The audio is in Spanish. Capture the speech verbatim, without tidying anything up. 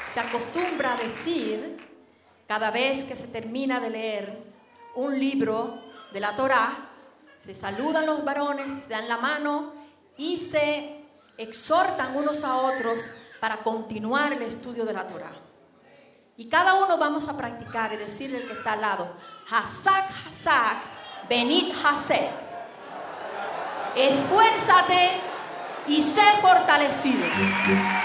se acostumbra a decir, cada vez que se termina de leer un libro de la Torá, se saludan los varones, se dan la mano y se exhortan unos a otros para continuar el estudio de la Torá. Y cada uno vamos a practicar y decirle al que está al lado, Hasak, Hasak, Benit Hasek. Esfuérzate y sé fortalecido.